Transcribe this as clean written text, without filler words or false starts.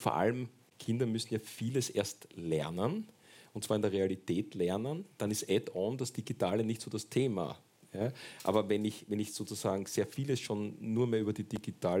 vor allem Kinder müssen ja vieles erst lernen, und zwar in der Realität lernen, dann ist Add-on, das Digitale, nicht so das Thema. Ja? Aber wenn ich sozusagen sehr vieles schon nur mehr über die digitale